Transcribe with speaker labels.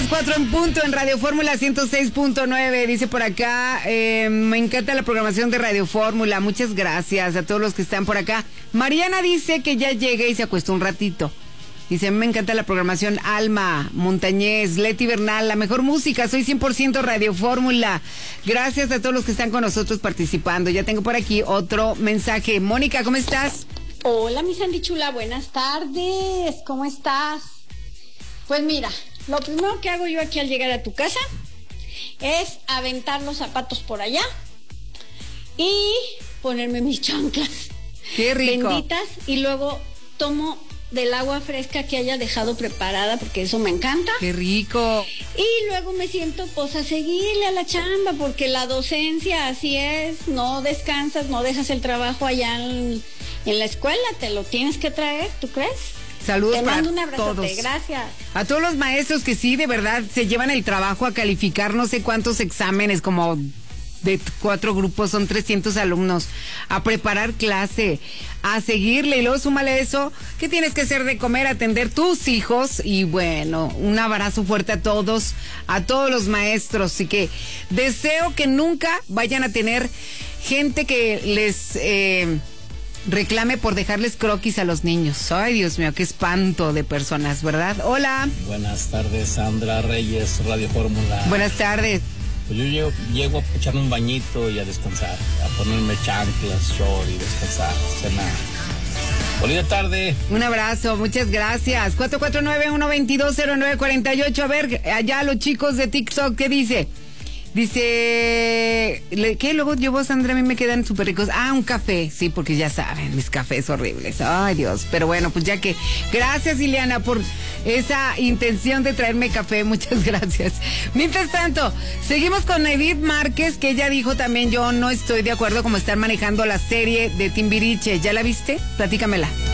Speaker 1: las 4 en punto en Radio Fórmula 106.9. Dice por acá, me encanta la programación de Radio Fórmula. Muchas gracias a todos los que están por acá. Mariana dice que ya llega y se acuestó un ratito. Dice, me encanta la programación. Alma Montañez, Leti Bernal, la mejor música, soy 100% Radio Fórmula. Gracias a todos los que están con nosotros participando. Ya tengo por aquí otro mensaje. Mónica, ¿cómo estás?
Speaker 2: Hola, mi Sandy chula, buenas tardes. ¿Cómo estás? Pues mira, lo primero que hago yo aquí al llegar a tu casa es aventar los zapatos por allá y ponerme mis chanclas.
Speaker 1: ¡Qué rico!
Speaker 2: Benditas, y luego tomo del agua fresca que haya dejado preparada, porque eso me encanta.
Speaker 1: ¡Qué rico!
Speaker 2: Y luego me siento pues a seguirle a la chamba, porque la docencia así es, no descansas, no dejas el trabajo allá en la escuela, te lo tienes que traer, ¿tú crees?
Speaker 1: Saludos
Speaker 2: te
Speaker 1: para
Speaker 2: mando un abrazote,
Speaker 1: todos.
Speaker 2: Gracias.
Speaker 1: A todos los maestros que sí, de verdad, se llevan el trabajo a calificar no sé cuántos exámenes, como de 4 grupos, son 300 alumnos, a preparar clase, a seguirle, y luego súmale eso, ¿qué tienes que hacer de comer? Atender tus hijos, y bueno, un abrazo fuerte a todos los maestros, y que deseo que nunca vayan a tener gente que les reclame por dejarles croquis a los niños. Ay, Dios mío, qué espanto de personas, ¿verdad? Hola.
Speaker 3: Buenas tardes, Sandra Reyes, Radio Fórmula.
Speaker 1: Buenas tardes.
Speaker 3: Pues yo llego a echarme un bañito y a descansar, a ponerme chanclas, short y descansar, cenar. Bonita tarde.
Speaker 1: Un abrazo, muchas gracias. 449-122-0948. A ver, allá los chicos de TikTok, ¿qué dice? Dice, ¿qué? Luego yo, Sandra, a mí me quedan súper ricos. Ah, un café, sí, porque ya saben, mis cafés horribles. Ay, Dios, pero bueno, pues ya que... Gracias, Ileana, por esa intención de traerme café, muchas gracias. Mientras tanto, seguimos con Edith Márquez, que ella dijo también, yo no estoy de acuerdo como están manejando la serie de Timbiriche. ¿Ya la viste? Platícamela.